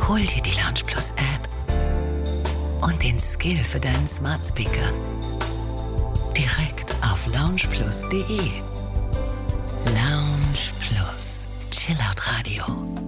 Hol dir die Lounge Plus App und den Skill für deinen Smart Speaker direkt auf loungeplus.de. Lounge Plus, Chillout Radio.